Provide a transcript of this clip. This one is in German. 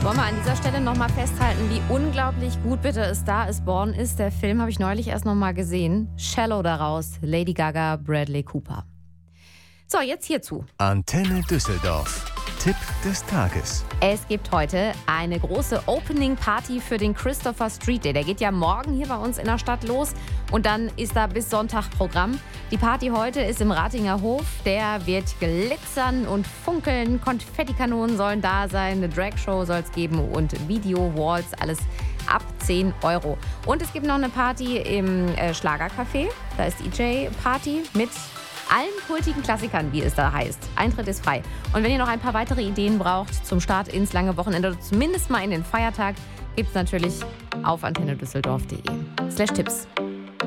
Wollen wir an dieser Stelle nochmal festhalten, wie unglaublich gut bitte A Star is Born ist. Der Film habe ich neulich erst nochmal gesehen. Shallow daraus, Lady Gaga, Bradley Cooper. So, jetzt hierzu. Antenne Düsseldorf. Tipp des Tages. Es gibt heute eine große Opening-Party für den Christopher Street Day. Der geht ja morgen hier bei uns in der Stadt los und dann ist da bis Sonntag Programm. Die Party heute ist im Ratinger Hof. Der wird glitzern und funkeln. Konfettikanonen sollen da sein. Eine Dragshow soll es geben und Video-Walls, alles ab 10 €. Und es gibt noch eine Party im Schlagercafé. Da ist DJ-Party mit allen kultigen Klassikern, wie es da heißt. Eintritt ist frei. Und wenn ihr noch ein paar weitere Ideen braucht zum Start ins lange Wochenende oder zumindest mal in den Feiertag, gibt es natürlich auf antennedüsseldorf.de/Tipps.